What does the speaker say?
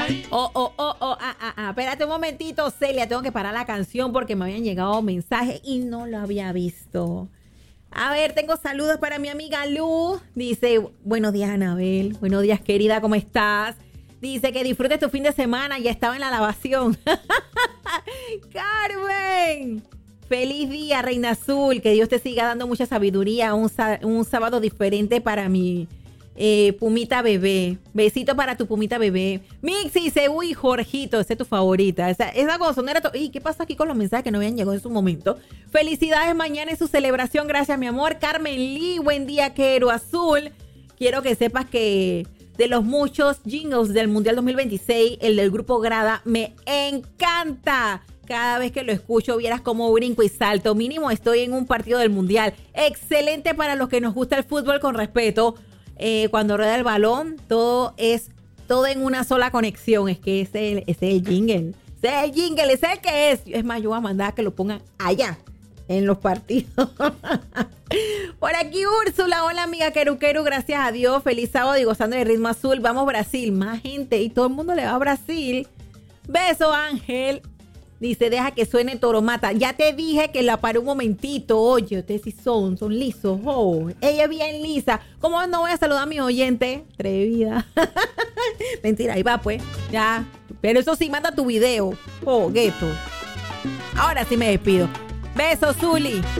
Espérate un momentito, Celia, tengo que parar la canción porque me habían llegado mensajes y no lo había visto. A ver, tengo saludos para mi amiga Lu. Dice, buenos días, Anabel. Buenos días, querida, ¿cómo estás? Dice que disfrutes tu fin de semana, ya estaba en la lavación. Carmen, feliz día, Reina Azul. Que Dios te siga dando mucha sabiduría. Un sábado diferente para mi Pumita bebé. Besito para tu Pumita bebé. Mixi dice, uy, Jorgito, esa es tu favorita. Esa gozonera. ¿Y qué pasó aquí con los mensajes que no habían llegado en su momento? Felicidades, mañana es su celebración. Gracias, mi amor. Carmen Lee, buen día, Quero Azul. Quiero que sepas que de los muchos jingles del Mundial 2026, el del Grupo Grada me encanta. Cada vez que lo escucho, vieras cómo brinco y salto. Mínimo estoy en un partido del Mundial. Excelente para los que nos gusta el fútbol con respeto. Cuando rueda el balón, todo en una sola conexión. Es que ese es el jingle. Ese es el jingle, ese es el que es. Es más, yo voy a mandar a que lo pongan allá, en los partidos. Por aquí Úrsula, hola amiga Queru, gracias a Dios, feliz sábado y gozando del ritmo azul. Vamos Brasil, más gente y todo el mundo le va a Brasil. Beso Ángel. Dice, deja que suene Toromata. Ya te dije que la paré un momentito. Oye, ustedes sí son lisos. Oh, ella es bien lisa. ¿Cómo no voy a saludar a mi oyente? Atrevida. Mentira, ahí va pues. Ya. Pero eso sí, manda tu video. Oh, gueto. Ahora sí me despido. Besos, Zuli.